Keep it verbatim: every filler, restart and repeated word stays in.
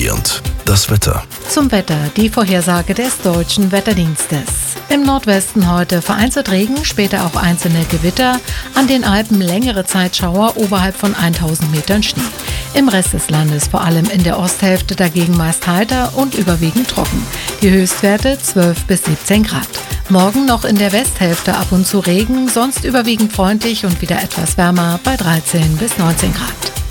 variierend. Das Wetter. Zum Wetter, die Vorhersage des Deutschen Wetterdienstes. Im Nordwesten heute vereinzelt Regen, später auch einzelne Gewitter. An den Alpen längere Zeit Schauer, oberhalb von tausend Metern Schnee. Im Rest des Landes, vor allem in der Osthälfte, dagegen meist heiter und überwiegend trocken. Die Höchstwerte zwölf bis siebzehn Grad. Morgen noch in der Westhälfte ab und zu Regen, sonst überwiegend freundlich und wieder etwas wärmer bei dreizehn bis neunzehn Grad.